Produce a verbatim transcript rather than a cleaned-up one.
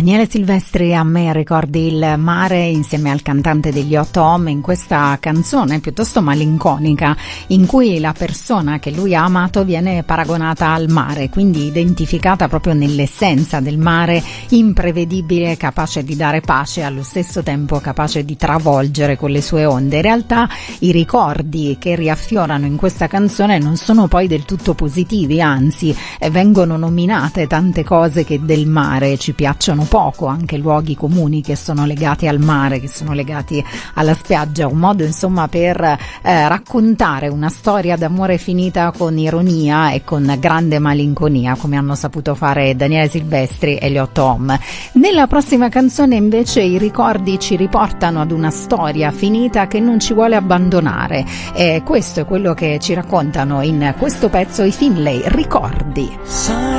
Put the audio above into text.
Daniele Silvestri, A me ricordi il mare, insieme al cantante degli Otto Home, in questa canzone piuttosto malinconica in cui la persona che lui ha amato viene paragonata al mare, quindi identificata proprio nell'essenza del mare, imprevedibile, capace di dare pace, allo stesso tempo capace di travolgere con le sue onde. In realtà i ricordi che riaffiorano in questa canzone non sono poi del tutto positivi, anzi eh, vengono nominate tante cose che del mare ci piacciono poco, anche luoghi comuni che sono legati al mare, che sono legati alla spiaggia, un modo insomma per eh, raccontare una storia d'amore finita con ironia e con grande malinconia, come hanno saputo fare Daniele Silvestri e gli Otto Home. Nella prossima canzone invece i ricordi ci riportano ad una storia finita che non ci vuole abbandonare, e questo è quello che ci raccontano in questo pezzo i Finlay, Ricordi.